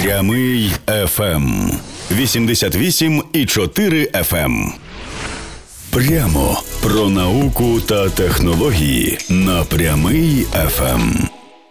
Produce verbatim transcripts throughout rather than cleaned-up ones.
Прямий еф ем. вісімдесят вісім і чотири еф ем. Прямо про науку та технології на Прямий еф ем.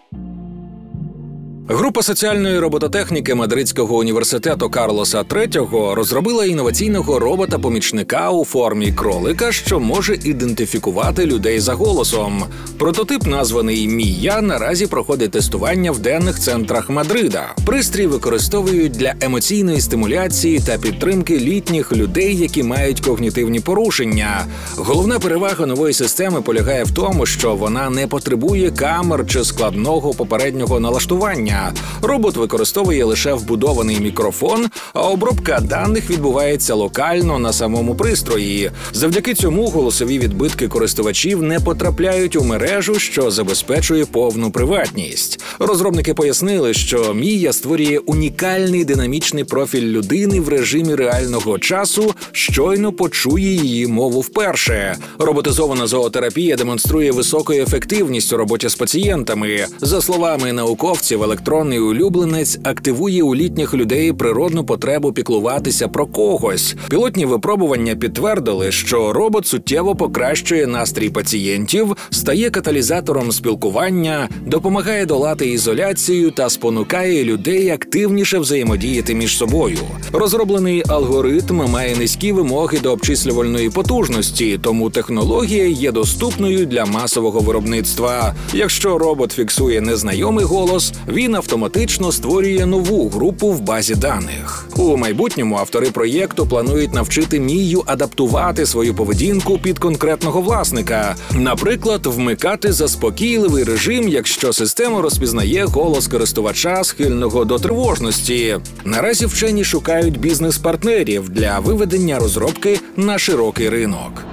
Група соціальної робототехніки Мадридського університету Карлоса третього розробила інноваційного робота-помічника у формі кролика, що може ідентифікувати людей за голосом. Прототип, названий «Мія», наразі проходить тестування в денних центрах Мадрида. Пристрій використовують для емоційної стимуляції та підтримки літніх людей, які мають когнітивні порушення. Головна перевага нової системи полягає в тому, що вона не потребує камер чи складного попереднього налаштування. Робот використовує лише вбудований мікрофон, а обробка даних відбувається локально на самому пристрої. Завдяки цьому голосові відбитки користувачів не потрапляють у мережу, що забезпечує повну приватність. Розробники пояснили, що Мія створює унікальний динамічний профіль людини в режимі реального часу, щойно почує її мову вперше. Роботизована зоотерапія демонструє високу ефективність у роботі з пацієнтами. За словами науковців, електронний улюбленець активує у літніх людей природну потребу піклуватися про когось. Пілотні випробування підтвердили, що робот суттєво покращує настрій пацієнтів, стає каталізатором спілкування, допомагає долати ізоляцію та спонукає людей активніше взаємодіяти між собою. Розроблений алгоритм має низькі вимоги до обчислювальної потужності, тому технологія є доступною для масового виробництва. Якщо робот фіксує незнайомий голос, він автоматично створює нову групу в базі даних. У майбутньому автори проєкту планують навчити Мію адаптувати свою поведінку під конкретного власника. Наприклад, вмикати заспокійливий режим, якщо система розпізнає голос користувача, схильного до тривожності. Наразі вчені шукають бізнес-партнерів для виведення розробки на широкий ринок.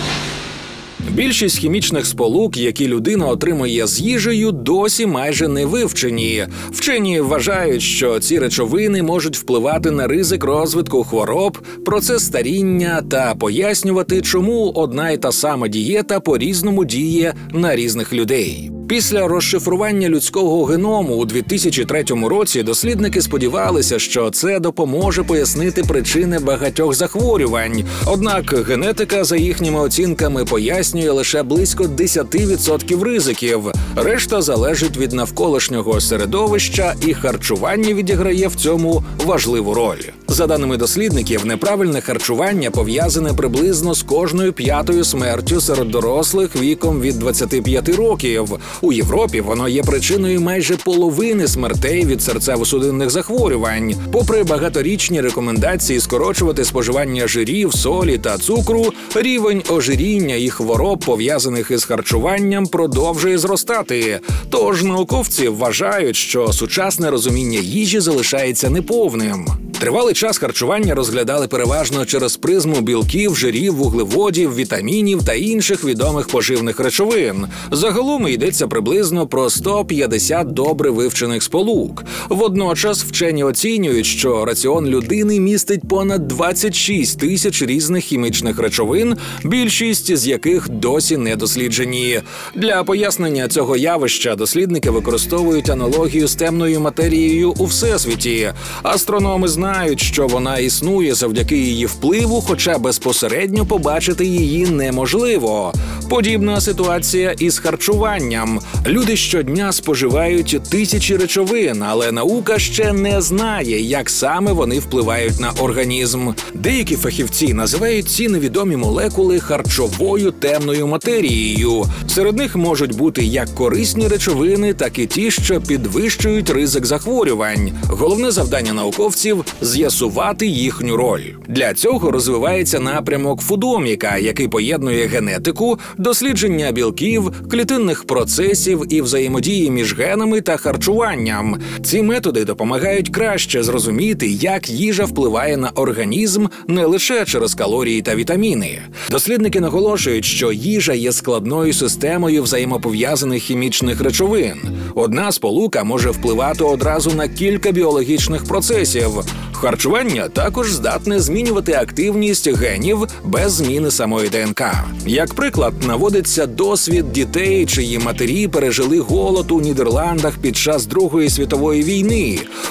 Більшість хімічних сполук, які людина отримує з їжею, досі майже не вивчені. Вчені вважають, що ці речовини можуть впливати на ризик розвитку хвороб, процес старіння та пояснювати, чому одна й та сама дієта по-різному діє на різних людей. Після розшифрування людського геному у дві тисячі третьому році дослідники сподівалися, що це допоможе пояснити причини багатьох захворювань. Однак генетика, за їхніми оцінками, пояснює лише близько десять відсотків ризиків. Решта залежить від навколишнього середовища, і харчування відіграє в цьому важливу роль. За даними дослідників, неправильне харчування пов'язане приблизно з кожною п'ятою смертю серед дорослих віком від двадцяти п'яти років. У Європі воно є причиною майже половини смертей від серцево-судинних захворювань. Попри багаторічні рекомендації скорочувати споживання жирів, солі та цукру, рівень ожиріння і хвороб, пов'язаних із харчуванням, продовжує зростати. Тож науковці вважають, що сучасне розуміння їжі залишається неповним. Тривалий час харчування розглядали переважно через призму білків, жирів, вуглеводів, вітамінів та інших відомих поживних речовин. Загалом йдеться приблизно про сто п'ятдесят добре вивчених сполук. Водночас вчені оцінюють, що раціон людини містить понад двадцять шість тисяч різних хімічних речовин, більшість з яких досі не досліджені. Для пояснення цього явища дослідники використовують аналогію з темною матерією у Всесвіті. Астрономи знають, Знають, що вона існує завдяки її впливу, хоча безпосередньо побачити її неможливо. Подібна ситуація із харчуванням. Люди щодня споживають тисячі речовин, але наука ще не знає, як саме вони впливають на організм. Деякі фахівці називають ці невідомі молекули харчовою темною матерією. Серед них можуть бути як корисні речовини, так і ті, що підвищують ризик захворювань. Головне завдання науковців – з'ясувати їхню роль. Для цього розвивається напрямок фудоміка, який поєднує генетику, дослідження білків, клітинних процесів і взаємодії між генами та харчуванням. Ці методи допомагають краще зрозуміти, як їжа впливає на організм не лише через калорії та вітаміни. Дослідники наголошують, що їжа є складною системою взаємопов'язаних хімічних речовин. Одна сполука може впливати одразу на кілька біологічних процесів. Харчування також здатне змінювати активність генів без зміни самої ДНК. Як приклад, наводиться досвід дітей, чиї матері пережили голод у Нідерландах під час Другої світової війни.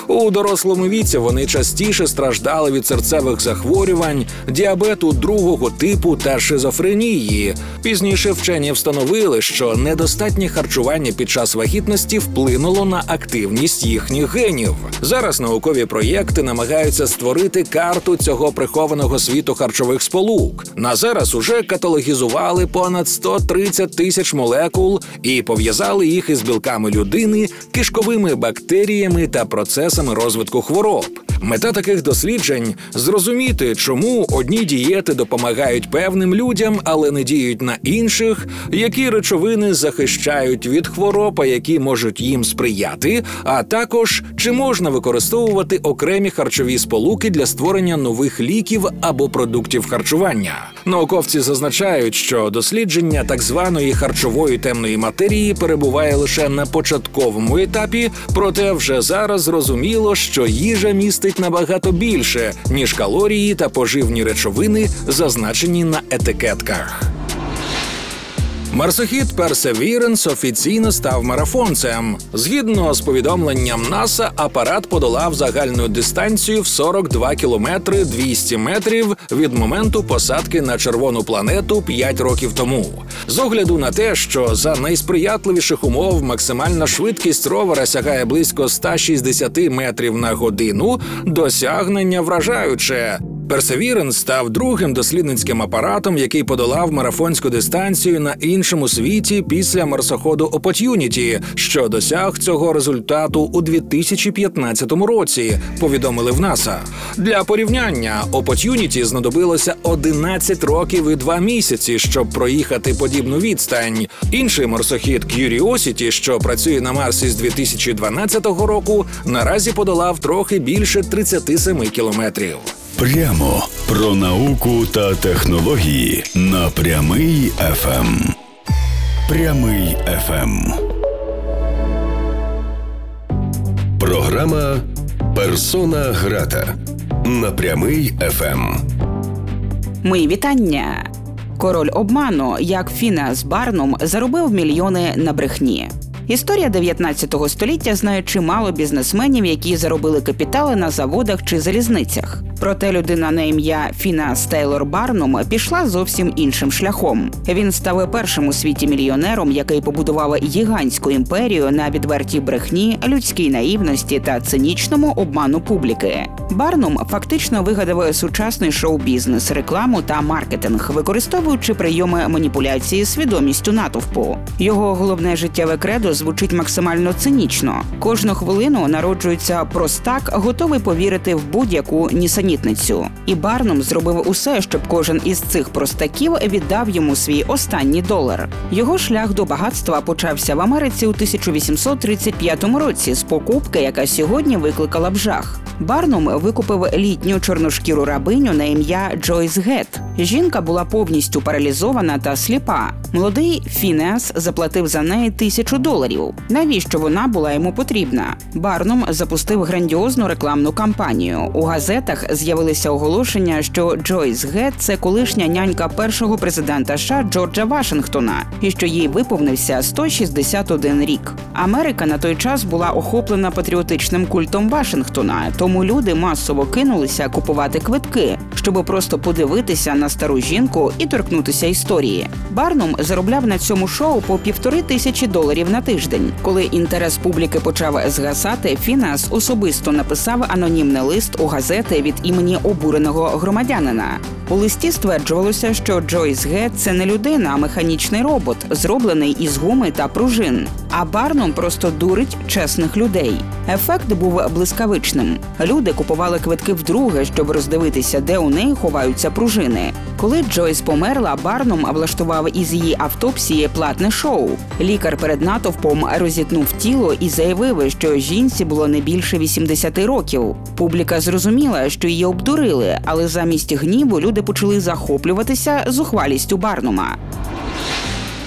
У дорослому віці вони частіше страждали від серцевих захворювань, діабету другого типу та шизофренії. Пізніше вчені встановили, що недостатнє харчування під час вагітності вплинуло на активність їхніх генів. Зараз наукові проєкти намагаються створити карту цього прихованого світу харчових сполук. На зараз уже каталогізували понад сто тридцять тисяч молекул і пов'язали їх із білками людини, кишковими бактеріями та процесами розвитку хвороб. Мета таких досліджень – зрозуміти, чому одні дієти допомагають певним людям, але не діють на інших, які речовини захищають від хвороб, які можуть їм сприяти, а також, чи можна використовувати окремі харчові сполуки для створення нових ліків або продуктів харчування. Науковці зазначають, що дослідження так званої харчової темної матерії перебуває лише на початковому етапі, проте вже зараз зрозуміло, що їжа містить набагато більше, ніж калорії та поживні речовини, зазначені на етикетках. Марсохід Perseverance офіційно став марафонцем. Згідно з повідомленням НАСА, апарат подолав загальну дистанцію в сорок два кілометри двісті метрів від моменту посадки на червону планету п'ять років тому. З огляду на те, що за найсприятливіших умов максимальна швидкість ровера сягає близько сто шістдесят метрів на годину, досягнення вражаюче. Perseverance став другим дослідницьким апаратом, який подолав марафонську дистанцію на іншому світі після марсоходу Opportunity, що досяг цього результату у дві тисячі п'ятнадцятому році, повідомили в НАСА. Для порівняння, Opportunity знадобилося одинадцять років і два місяці, щоб проїхати подібну відстань. Інший марсохід Curiosity, що працює на Марсі з дві тисячі дванадцятого року, наразі подолав трохи більше тридцять сім кілометрів. Прямо про науку та технології на Прямий еф ем. Прямий еф ем. Програма «Персона грата» на Прямий еф ем. Мої вітання. Король обману, як Фінеас Барнум заробив мільйони на брехні. Історія дев'ятнадцятого століття знає чимало бізнесменів, які заробили капітали на заводах чи залізницях. Проте людина на ім'я Фінеас Тейлор Барнум пішла зовсім іншим шляхом. Він став першим у світі мільйонером, який побудував гігантську імперію на відвертій брехні, людській наївності та цинічному обману публіки. Барнум фактично вигадав сучасний шоу-бізнес, рекламу та маркетинг, використовуючи прийоми маніпуляції свідомістю натовпу. Його головне життєве кредо звучить максимально цинічно. Кожну хвилину народжується простак, готовий повірити в будь-яку нісенітницю. І Барнум зробив усе, щоб кожен із цих простаків віддав йому свій останній долар. Його шлях до багатства почався в Америці у тисяча вісімсот тридцять п'ятому році з покупки, яка сьогодні викликала б жах. Барнум викупив літню чорношкіру рабиню на ім'я Джойс Гетт. Жінка була повністю паралізована та сліпа. Молодий Фінеас заплатив за неї тисячу доларів. Навіщо вона була йому потрібна? Барнум запустив грандіозну рекламну кампанію. У газетах з'явилися оголошення, що Джойс Гетт – це колишня нянька першого президента США Джорджа Вашингтона, і що їй виповнився сто шістдесят один рік. Америка на той час була охоплена патріотичним культом Вашингтона, тому люди масово кинулися купувати квитки, щоб просто подивитися на стару жінку і торкнутися історії. Барнум заробляв на цьому шоу по півтори тисячі доларів на тиждень. Коли інтерес публіки почав згасати, Фінеас особисто написав анонімний лист у газети від імені обуреного громадянина. У листі стверджувалося, що Джойс Гетт – це не людина, а механічний робот, зроблений із гуми та пружин. А Барнум просто дурить чесних людей. Ефект був блискавичним. Люди купували квитки вдруге, щоб роздивитися, де у неї ховаються пружини. Коли Джойс померла, Барнум влаштував із її автопсії платне шоу. Лікар перед натовпом розітнув тіло і заявив, що жінці було не більше вісімдесят років. Публіка зрозуміла, що її обдурили, але замість гніву люди почали захоплюватися зухвалістю Барнума.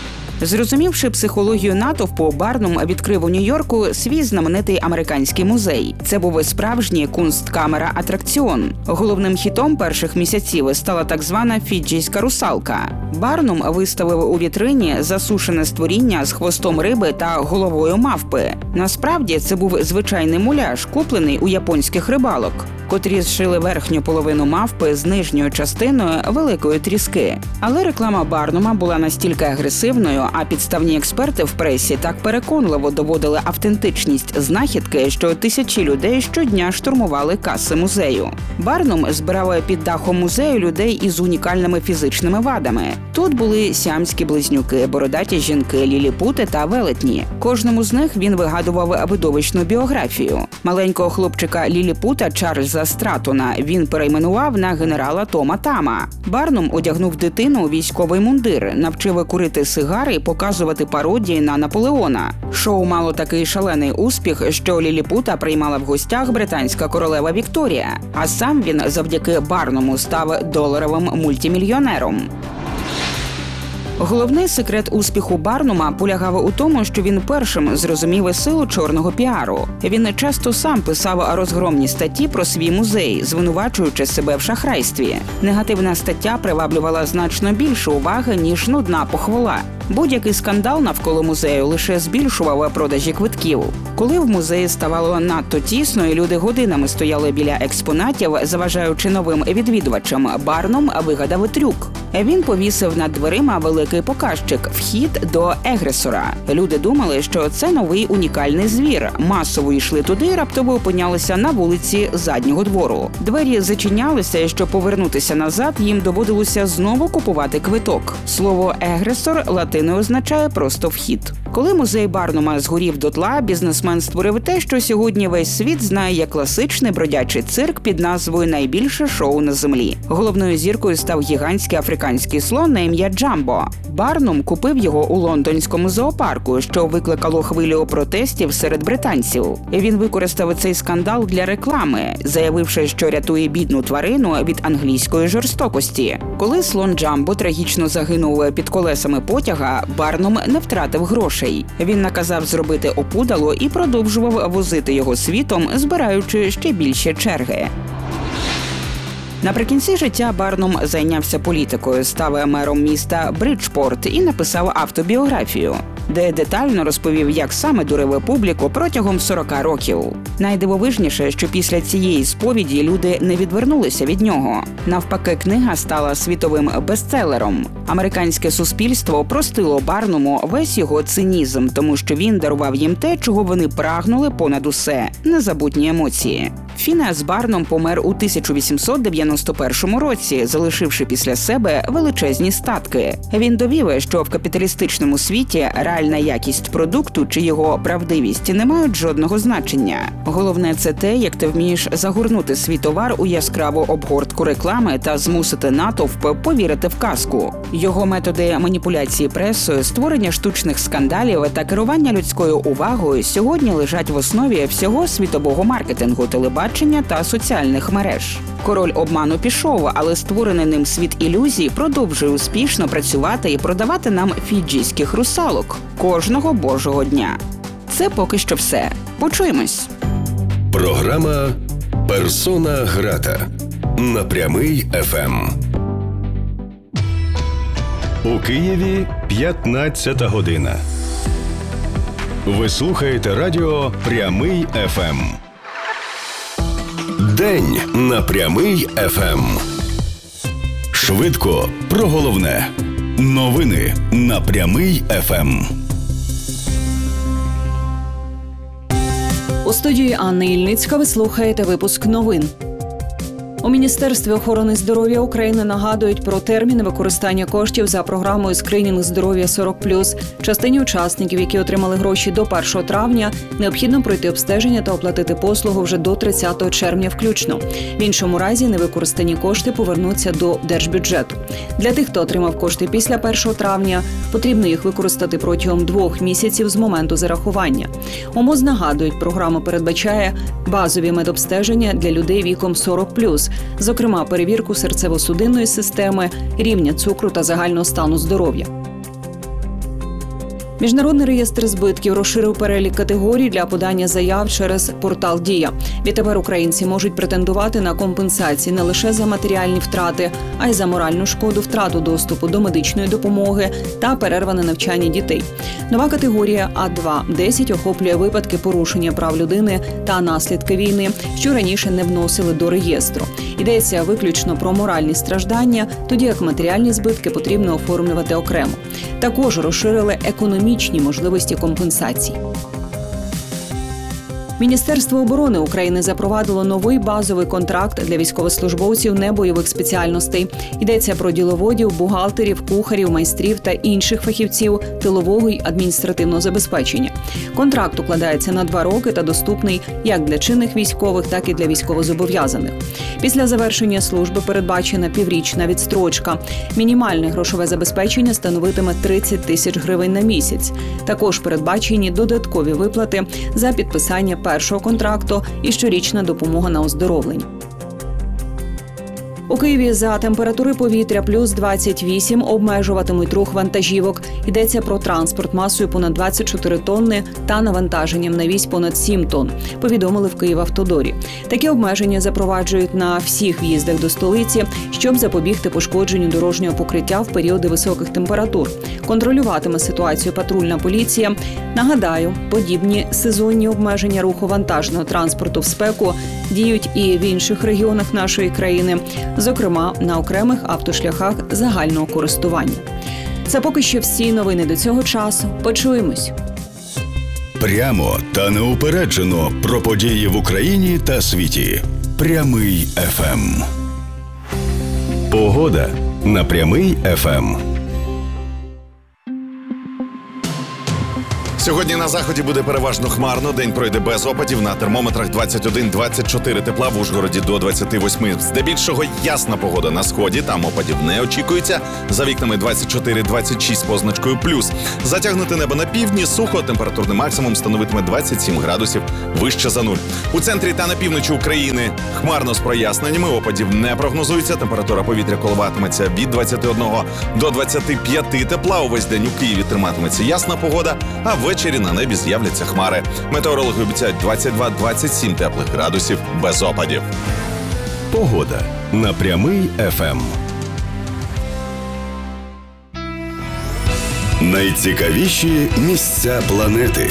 Зрозумівши психологію натовпу, Барнум відкрив у Нью-Йорку свій знаменитий американський музей. Це був справжній кунсткамера-атракціон. Головним хітом перших місяців стала так звана фіджійська русалка. Барнум виставив у вітрині засушене створіння з хвостом риби та головою мавпи. Насправді це був звичайний муляж, куплений у японських рибалок, котрі зшили верхню половину мавпи з нижньою частиною великої тріски. Але реклама Барнума була настільки агресивною, а підставні експерти в пресі так переконливо доводили автентичність знахідки, що тисячі людей щодня штурмували каси музею. Барнум збирав під дахом музею людей із унікальними фізичними вадами. Тут були сіамські близнюки, бородаті жінки, ліліпути та велетні. Кожному з них він вигадував видовищну біографію. Маленького хлопчика ліліпута Чарльза Стратона він перейменував на генерала Тома Тама. Барнум одягнув дитину у військовий мундир, навчив курити сигари і показувати пародії на Наполеона. Шоу мало такий шалений успіх, що ліліпута приймала в гостях британська королева Вікторія, а сам він завдяки Барнуму став доларовим мультимільйонером. Головний секрет успіху Барнума полягав у тому, що він першим зрозумів і силу чорного піару. Він часто сам писав розгромні статті про свій музей, звинувачуючи себе в шахрайстві. Негативна стаття приваблювала значно більше уваги, ніж нудна похвала. Будь-який скандал навколо музею лише збільшував продажі квитків. Коли в музеї ставало надто тісно і люди годинами стояли біля експонатів, заважаючи новим відвідувачам, Барнум вигадав трюк. Він повісив над дверима великий показчик «Вхід до Егресора». Люди думали, що це новий унікальний звір. Масово йшли туди і раптово опинялися на вулиці заднього двору. Двері зачинялися, і щоб повернутися назад, їм доводилося знову купувати квиток. Слово «Егресор» латиною означає просто «вхід». Коли музей Барнума згорів дотла, бізнесмен створив те, що сьогодні весь світ знає як класичний бродячий цирк під назвою «Найбільше шоу на землі». Головною зіркою став гігантський африканський слон на ім'я Джамбо. Барнум купив його у лондонському зоопарку, що викликало хвилю протестів серед британців. Він використав цей скандал для реклами, заявивши, що рятує бідну тварину від англійської жорстокості. Коли слон Джамбо трагічно загинув під колесами потяга, Барнум не втратив грошей. Він наказав зробити опудало і продовжував возити його світом, збираючи ще більше черги. Наприкінці життя Барнум зайнявся політикою, став мером міста Бриджпорт і написав автобіографію, де детально розповів, як саме дурив публіку протягом сорока років. Найдивовижніше, що після цієї сповіді люди не відвернулися від нього. Навпаки, книга стала світовим бестселером. Американське суспільство простило Барнуму весь його цинізм, тому що він дарував їм те, чого вони прагнули понад усе – незабутні емоції. Фінеас Барнум помер у тисяча вісімсот дев'яносто першому році, залишивши після себе величезні статки. Він довів, що в капіталістичному світі реальна якість продукту чи його правдивість не мають жодного значення. Головне – це те, як ти вмієш загорнути свій товар у яскраву обгортку реклами та змусити натовп повірити в казку. Його методи маніпуляції пресою, створення штучних скандалів та керування людською увагою сьогодні лежать в основі всього світового маркетингу, телебачення та соціальних мереж. Король обману пішов, але створений ним світ ілюзій продовжує успішно працювати і продавати нам фіджійських русалок кожного божого дня. Це поки що все. Почуємось. Програма «Персона грата» на Прямий еф ем. У Києві п'ятнадцята година. Ви слухаєте радіо «Прямий еф ем». День на Прямий еф ем. Швидко про головне. Новини на Прямий еф ем. У студії Анни Ільницька ви слухаєте випуск новин. У Міністерстві охорони здоров'я України нагадують про терміни використання коштів за програмою «Скринінг здоров'я сорок плюс». Частині учасників, які отримали гроші до першого травня, необхідно пройти обстеження та оплатити послугу вже до тридцятого червня включно. В іншому разі невикористані кошти повернуться до держбюджету. Для тих, хто отримав кошти після першого травня, потрібно їх використати протягом двох місяців з моменту зарахування. У МОЗ нагадують, програма передбачає базові медобстеження для людей віком сорок плюс, зокрема перевірку серцево-судинної системи, рівня цукру та загального стану здоров'я. Міжнародний реєстр збитків розширив перелік категорій для подання заяв через портал «Дія». Відтепер українці можуть претендувати на компенсації не лише за матеріальні втрати, а й за моральну шкоду, втрату доступу до медичної допомоги та перерване навчання дітей. Нова категорія А два – десять охоплює випадки порушення прав людини та наслідки війни, що раніше не вносили до реєстру. Йдеться виключно про моральні страждання, тоді як матеріальні збитки потрібно оформлювати окремо. Також розширили економічні можливості компенсацій. Міністерство оборони України запровадило новий базовий контракт для військовослужбовців небойових спеціальностей. Йдеться про діловодів, бухгалтерів, кухарів, майстрів та інших фахівців тилового й адміністративного забезпечення. Контракт укладається на два роки та доступний як для чинних військових, так і для військовозобов'язаних. Після завершення служби передбачена піврічна відстрочка. Мінімальне грошове забезпечення становитиме тридцять тисяч гривень на місяць. Також передбачені додаткові виплати за підписання першого контракту і щорічна допомога на оздоровлення. У Києві за температури повітря плюс двадцять вісім обмежуватимуть рух вантажівок. Йдеться про транспорт масою понад двадцять чотири тонни та навантаженням на вісь понад сім тонн, повідомили в Київавтодорі. Такі обмеження запроваджують на всіх в'їздах до столиці, щоб запобігти пошкодженню дорожнього покриття в періоди високих температур. Контролюватиме ситуацію патрульна поліція. Нагадаю, подібні сезонні обмеження руху вантажного транспорту в спеку діють і в інших регіонах нашої країни, зокрема на окремих автошляхах загального користування. Це поки що всі новини до цього часу. Почуємось. Прямо та неупереджено про події в Україні та світі. Прямий еф ем. Погода на Прямий еф ем. Сьогодні на заході буде переважно хмарно, день пройде без опадів, на термометрах двадцять один - двадцять чотири тепла, в Ужгороді до двадцять восьми. Здебільшого ясна погода на сході, там опадів не очікується, за вікнами двадцять чотири - двадцять шість з позначкою плюс. Затягнуте небо на півдні, сухо, температурний максимум становитиме двадцять сім градусів вище за нуль. У центрі та на півночі України хмарно з проясненнями, опадів не прогнозується, температура повітря коливатиметься від двадцяти одного до двадцяти п'яти тепла, увесь день у Києві триматиметься ясна погода, а ввечері на небі з'являться хмари. Метеорологи обіцяють двадцять два - двадцять сім теплих градусів без опадів. Погода на Прямий еф ем. Найцікавіші місця планети.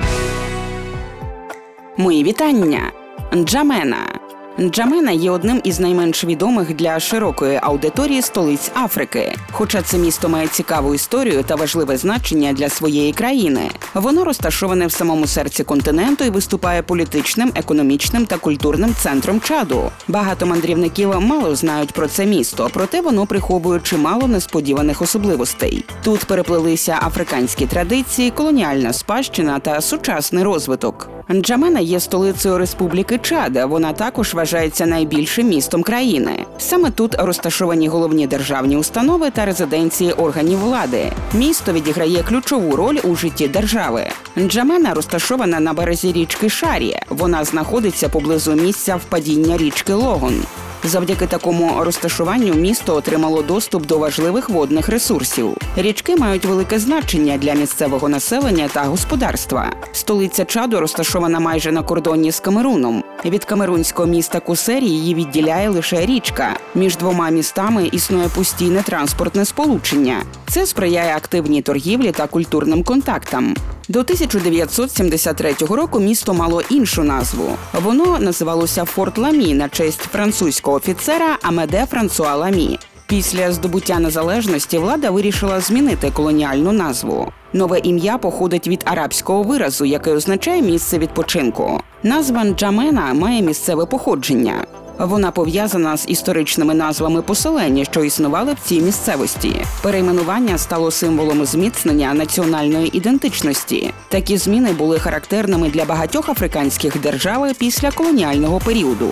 Мої вітання. Нджамена. Нджамена є одним із найменш відомих для широкої аудиторії столиць Африки. Хоча це місто має цікаву історію та важливе значення для своєї країни. Воно розташоване в самому серці континенту і виступає політичним, економічним та культурним центром Чаду. Багато мандрівників мало знають про це місто, проте воно приховує чимало несподіваних особливостей. Тут переплелися африканські традиції, колоніальна спадщина та сучасний розвиток. Нджамена є столицею Республіки Чад, вона також вважається найбільшим містом країни. Саме тут розташовані головні державні установи та резиденції органів влади. Місто відіграє ключову роль у житті держави. Нджамена розташована на березі річки Шарі. Вона знаходиться поблизу місця впадіння річки Логон. Завдяки такому розташуванню місто отримало доступ до важливих водних ресурсів. Річки мають велике значення для місцевого населення та господарства. Столиця Чаду розташована майже на кордоні з Камеруном. Від камерунського міста Кусері її відділяє лише річка. Між двома містами існує постійне транспортне сполучення. Це сприяє активній торгівлі та культурним контактам. До тисяча дев'ятсот сімдесят третього року місто мало іншу назву. Воно називалося Форт Ламі на честь французького офіцера Амеде Франсуа Ламі. Після здобуття незалежності влада вирішила змінити колоніальну назву. Нове ім'я походить від арабського виразу, який означає «місце відпочинку». Назва Нджамена має місцеве походження. Вона пов'язана з історичними назвами поселень, що існували в цій місцевості. Перейменування стало символом зміцнення національної ідентичності. Такі зміни були характерними для багатьох африканських держав після колоніального періоду.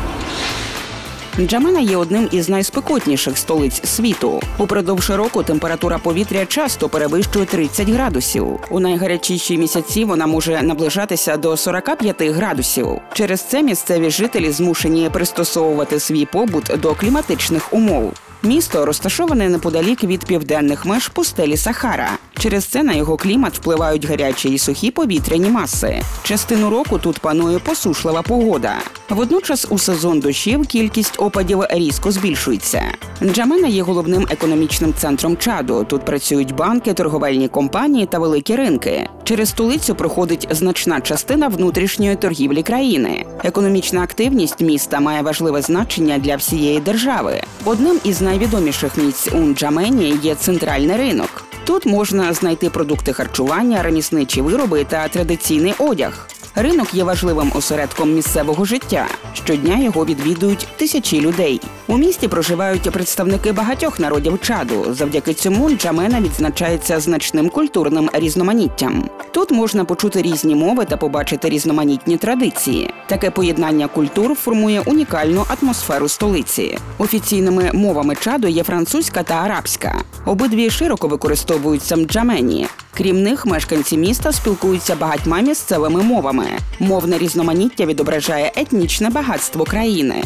Нджамена є одним із найспекотніших столиць світу. Упродовж року температура повітря часто перевищує тридцять градусів. У найгарячіші місяці вона може наближатися до сорока п'яти градусів. Через це місцеві жителі змушені пристосовувати свій побут до кліматичних умов. Місто розташоване неподалік від південних меж пустелі Сахара. Через це на його клімат впливають гарячі і сухі повітряні маси. Частину року тут панує посушлива погода. Водночас у сезон дощів кількість опадів різко збільшується. Нджамена є головним економічним центром Чаду. Тут працюють банки, торговельні компанії та великі ринки. Через столицю проходить значна частина внутрішньої торгівлі країни. Економічна активність міста має важливе значення для всієї держави. Одним із найвідоміших місць у Нджамені є центральний ринок. Тут можна знайти продукти харчування, ремісничі вироби та традиційний одяг. Ринок є важливим осередком місцевого життя. Щодня його відвідують тисячі людей. У місті проживають представники багатьох народів Чаду. Завдяки цьому Нджамена відзначається значним культурним різноманіттям. Тут можна почути різні мови та побачити різноманітні традиції. Таке поєднання культур формує унікальну атмосферу столиці. Офіційними мовами Чаду є французька та арабська. Обидві широко використовуються в Нджамені. Крім них, мешканці міста спілкуються багатьма місцевими мовами. Мовне різноманіття відображає етнічне багатство країни.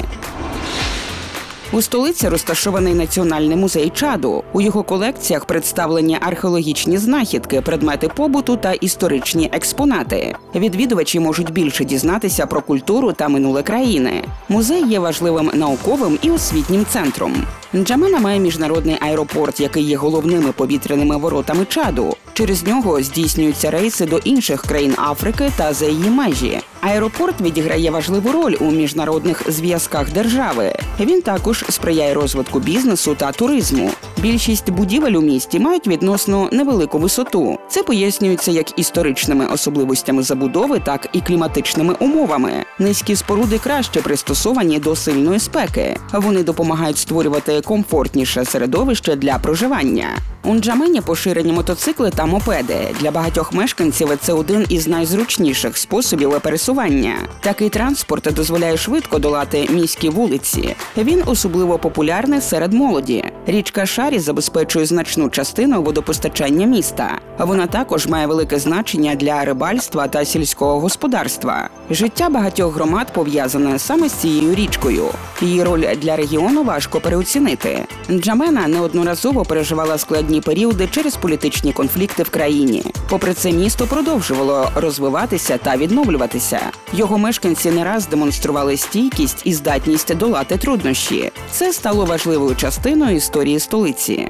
У столиці розташований Національний музей Чаду. У його колекціях представлені археологічні знахідки, предмети побуту та історичні експонати. Відвідувачі можуть більше дізнатися про культуру та минуле країни. Музей є важливим науковим і освітнім центром. Нджамена має міжнародний аеропорт, який є головними повітряними воротами Чаду. Через нього здійснюються рейси до інших країн Африки та за її межі. Аеропорт відіграє важливу роль у міжнародних зв'язках держави. Він також сприяє розвитку бізнесу та туризму. Більшість будівель у місті мають відносно невелику висоту. Це пояснюється як історичними особливостями забудови, так і кліматичними умовами. Низькі споруди краще пристосовані до сильної спеки. Вони допомагають створювати комфортніше середовище для проживання. У Нджамені поширені мотоцикли та мопеди. Для багатьох мешканців це один із найзручніших способів пересування. Такий транспорт дозволяє швидко долати міські вулиці. Він особливо популярний серед молоді. Річка Шарі забезпечує значну частину водопостачання міста. Вона також має велике значення для рибальства та сільського господарства. Життя багатьох громад пов'язане саме з цією річкою. Її роль для регіону важко переоцінити. Нджамена неодноразово переживала складні періоди через політичні конфлікти в країні. Попри це, місто продовжувало розвиватися та відновлюватися. Його мешканці не раз демонстрували стійкість і здатність долати труднощі. Це стало важливою частиною історії столиці.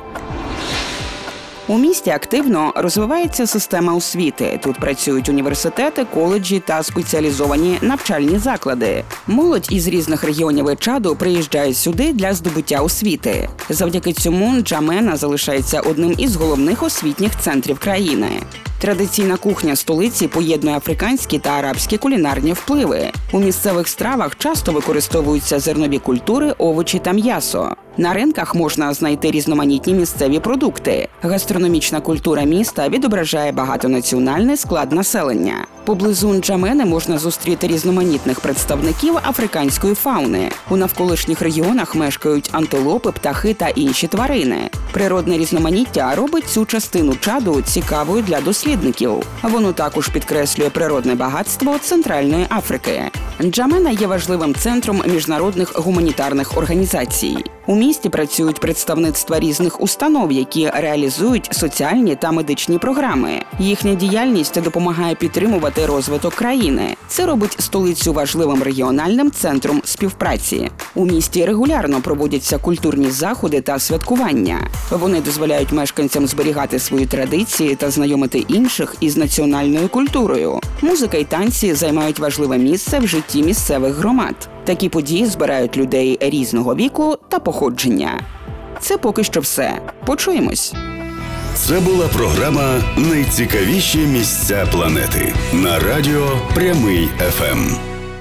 У місті активно розвивається система освіти. Тут працюють університети, коледжі та спеціалізовані навчальні заклади. Молодь із різних регіонів Чаду приїжджає сюди для здобуття освіти. Завдяки цьому Нджамена залишається одним із головних освітніх центрів країни. Традиційна кухня столиці поєднує африканські та арабські кулінарні впливи. У місцевих стравах часто використовуються зернові культури, овочі та м'ясо. На ринках можна знайти різноманітні місцеві продукти. Гастрономічна культура міста відображає багатонаціональний склад населення. Поблизу Нджамени можна зустріти різноманітних представників африканської фауни. У навколишніх регіонах мешкають антилопи, птахи та інші тварини. Природне різноманіття робить цю частину Чаду цікавою для дослідників. Воно також підкреслює природне багатство Центральної Африки. Нджамена є важливим центром міжнародних гуманітарних організацій. У місті працюють представництва різних установ, які реалізують соціальні та медичні програми. Їхня діяльність допомагає підтримувати розвиток країни. Це робить столицю важливим регіональним центром співпраці. У місті регулярно проводяться культурні заходи та святкування. Вони дозволяють мешканцям зберігати свої традиції та знайомити інших із національною культурою. Музика й танці займають важливе місце в житті місцевих громад. Такі події збирають людей різного віку та походження. Це поки що все. Почуємось. Це була програма «Найцікавіші місця планети» на радіо Прямий еф ем.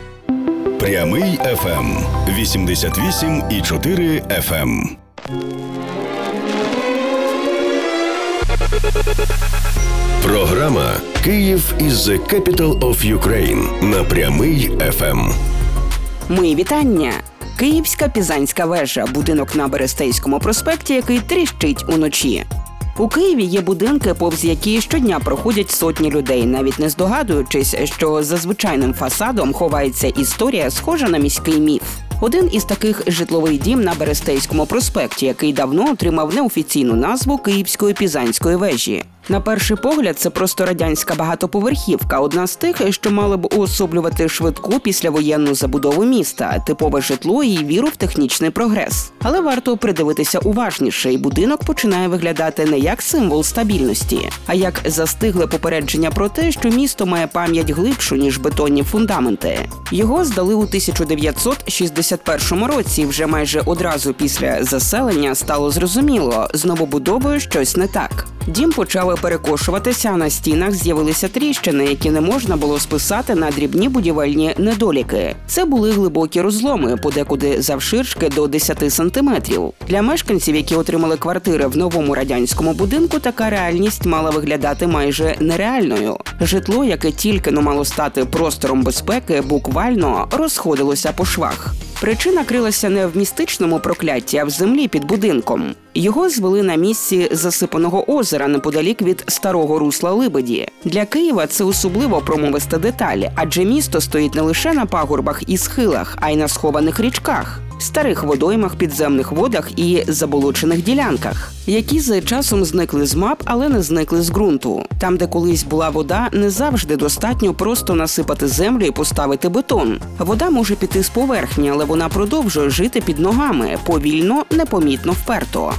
Прямий еф ем – вісімдесят вісім і чотири еф ем. Програма «Київ is the capital of Ukraine» на Прямий еф ем. Мої вітання! Київська Пізанська вежа – будинок на Берестейському проспекті, який тріщить уночі. У Києві є будинки, повз які щодня проходять сотні людей, навіть не здогадуючись, що за звичайним фасадом ховається історія, схожа на міський міф. Один із таких – житловий дім на Берестейському проспекті, який давно отримав неофіційну назву Київської Пізанської вежі. На перший погляд, це просто радянська багатоповерхівка, одна з тих, що мала б уособлювати швидку післявоєнну забудову міста, типове житло і віру в технічний прогрес. Але варто придивитися уважніше, і будинок починає виглядати не як символ стабільності, а як застигле попередження про те, що місто має пам'ять глибшу, ніж бетонні фундаменти. Його здали у тисяча дев'ятсот шістдесят першому році, і вже майже одразу після заселення стало зрозуміло, з новобудовою щось не так. Дім почали перекошуватися, а на стінах з'явилися тріщини, які не можна було списати на дрібні будівельні недоліки. Це були глибокі розломи, подекуди завширшки до десяти сантиметрів. Для мешканців, які отримали квартири в новому радянському будинку, така реальність мала виглядати майже нереальною. Житло, яке тільки-но мало стати простором безпеки, буквально розходилося по швах. Причина крилася не в містичному прокляття, а в землі під будинком. Його звели на місці засипаного озера неподалік від старого русла Либеді. Для Києва це особливо промовиста деталь, адже місто стоїть не лише на пагорбах і схилах, а й на схованих річках, старих водоймах, підземних водах і заболочених ділянках, які з часом зникли з мап, але не зникли з ґрунту. Там, де колись була вода, не завжди достатньо просто насипати землю і поставити бетон. Вода може піти з поверхні, але вона продовжує жити під ногами, повільно, непомітно, вперто.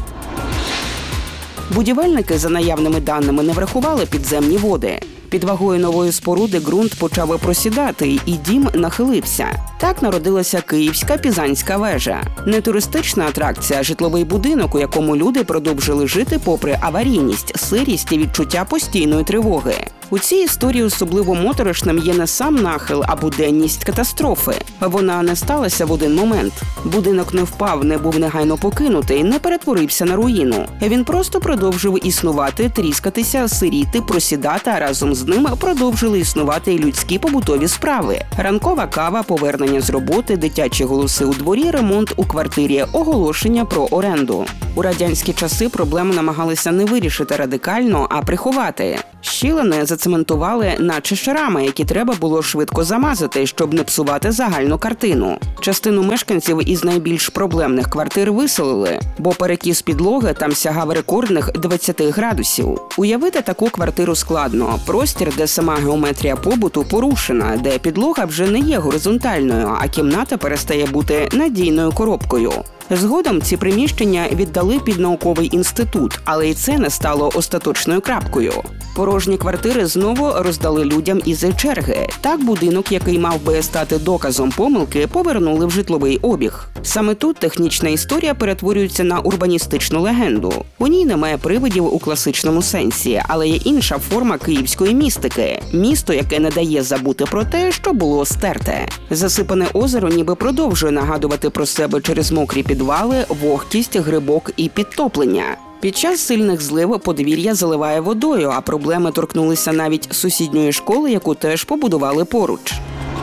Будівельники, за наявними даними, не врахували підземні води. Під вагою нової споруди ґрунт почав просідати, і дім нахилився. Так народилася Київська Пізанська вежа. Не туристична атракція, а житловий будинок, у якому люди продовжили жити попри аварійність, сирість і відчуття постійної тривоги. У цій історії особливо моторошним є не сам нахил, а буденність катастрофи. Вона не сталася в один момент. Будинок не впав, не був негайно покинутий, не перетворився на руїну. Він просто продовжив існувати, тріскатися, сиріти, просідати, а разом з ним продовжили існувати і людські побутові справи. Ранкова кава, повернення з роботи, дитячі голоси у дворі, ремонт у квартирі, оголошення про оренду. У радянські часи проблему намагалися не вирішити радикально, а приховати. Щілини зацементували наче шарами, які треба було швидко замазати, щоб не псувати загальну картину. Частину мешканців із найбільш проблемних квартир виселили, бо перекіс підлоги там сягав рекордних двадцяти градусів. Уявити таку квартиру складно. Простір, де сама геометрія побуту порушена, де підлога вже не є горизонтальною, а кімната перестає бути надійною коробкою. Згодом ці приміщення віддали під науковий інститут, але і це не стало остаточною крапкою. Порожні квартири знову роздали людям із черги. Так будинок, який мав би стати доказом помилки, повернули в житловий обіг. Саме тут технічна історія перетворюється на урбаністичну легенду. У ній немає привидів у класичному сенсі, але є інша форма київської містики – місто, яке не дає забути про те, що було стерте. Засипане озеро ніби продовжує нагадувати про себе через мокрі підвали, вогкість, грибок і підтоплення. Під час сильних злив подвір'я заливає водою, а проблеми торкнулися навіть сусідньої школи, яку теж побудували поруч.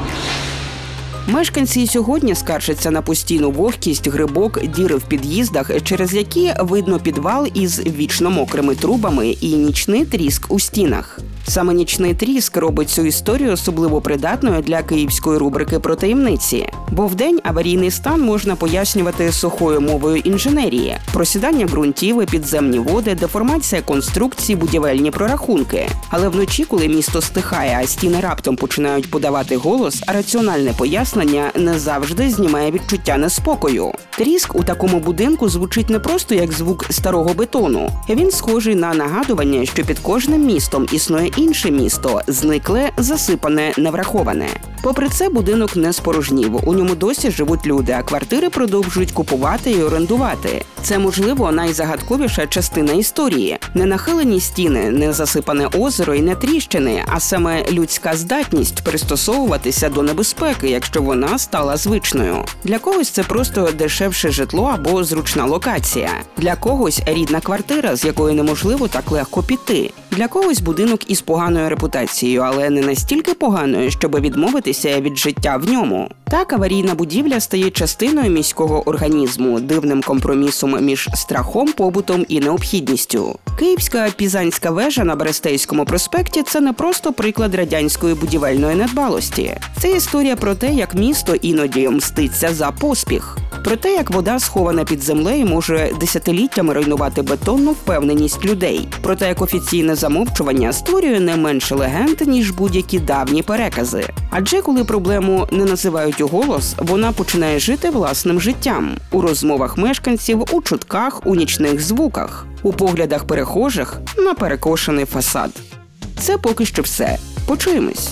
Мешканці сьогодні скаржаться на постійну вогкість, грибок, діри в під'їздах, через які видно підвал із вічно мокрими трубами і нічний тріск у стінах. Саме нічний тріск робить цю історію особливо придатною для київської рубрики про таємниці. Бо вдень аварійний стан можна пояснювати сухою мовою інженерії. Просідання ґрунтів, підземні води, деформація конструкцій, будівельні прорахунки. Але вночі, коли місто стихає, а стіни раптом починають подавати голос, раціональне пояснення не завжди знімає відчуття неспокою. Тріск у такому будинку звучить не просто як звук старого бетону. Він схожий на нагадування, що під кожним містом існує інше місто, зникле, засипане, невраховане. Попри це, будинок не спорожнів. У ньому досі живуть люди, а квартири продовжують купувати і орендувати. Це, можливо, найзагадковіша частина історії. Не нахилені стіни, не засипане озеро і не тріщини, а саме людська здатність пристосовуватися до небезпеки, якщо вона стала звичною. Для когось це просто дешевше житло або зручна локація. Для когось рідна квартира, з якої неможливо так легко піти. Для когось будинок із поганою репутацією, але не настільки поганою, щоб відмовитися від життя в ньому. Так, аварійна будівля стає частиною міського організму, дивним компромісом між страхом, побутом і необхідністю. Київська Пізанська вежа на Берестейському проспекті – це не просто приклад радянської будівельної недбалості. Це історія про те, як місто іноді мститься за поспіх. Про те, як вода, схована під землею, може десятиліттями руйнувати бетонну впевненість людей. Про те, як офіційне замовчування створює не менше легенд, ніж будь-які давні перекази. Адже коли проблему не називають уголос, вона починає жити власним життям. У розмовах мешканців, у чутках, у нічних звуках, у поглядах перехожих на перекошений фасад. Це поки що все. Почуємось.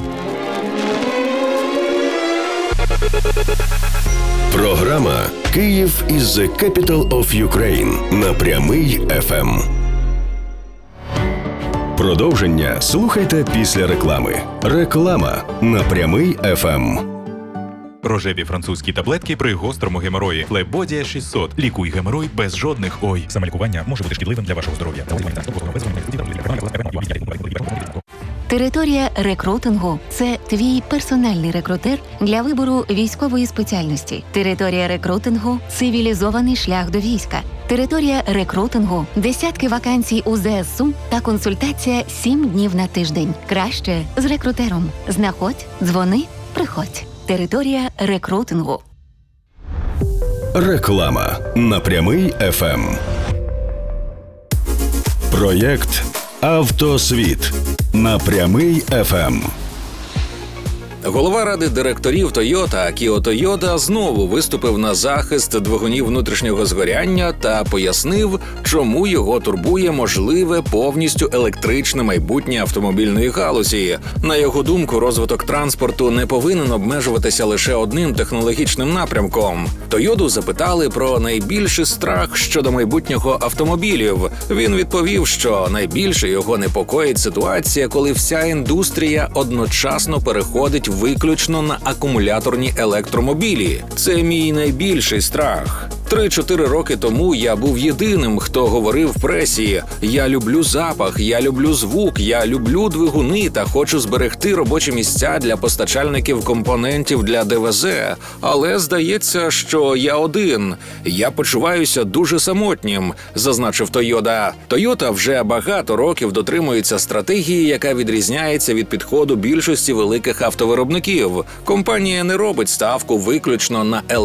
Програма «Київ is the capital of Ukraine» на Прямий еф ем. Продовження слухайте після реклами. Реклама на Прямий еф ем. Рожеві французькі таблетки при гострому геморої. Флебодія шістсот. Лікуй геморой без жодних ой. Самолікування може бути шкідливим для вашого здоров'я. Територія рекрутингу – це твій персональний рекрутер для вибору військової спеціальності. Територія рекрутингу – цивілізований шлях до війська. Територія рекрутингу – десятки вакансій у зе ес у та консультація сім днів на тиждень. Краще з рекрутером. Знаходь, дзвони, приходь. Територія рекрутингу. Реклама на Прямий еф ем. Проєкт «Автосвіт» на Прямий еф ем. Голова ради директорів Тойота Акіо Тойода знову виступив на захист двигунів внутрішнього згоряння та пояснив, чому його турбує можливе повністю електричне майбутнє автомобільної галузі. На його думку, розвиток транспорту не повинен обмежуватися лише одним технологічним напрямком. Тойоду запитали про найбільший страх щодо майбутнього автомобілів. Він відповів, що найбільше його непокоїть ситуація, коли вся індустрія одночасно переходить виключно на акумуляторні електромобілі. Це мій найбільший страх. Три-чотири роки тому я був єдиним, хто говорив в пресі: «Я люблю запах, я люблю звук, я люблю двигуни та хочу зберегти робочі місця для постачальників компонентів для де везе. Але здається, що я один. Я почуваюся дуже самотнім», – зазначив Тойода. Тойота вже багато років дотримується стратегії, яка відрізняється від підходу більшості великих автовиробників. Компанія не робить ставку виключно на електромобілі.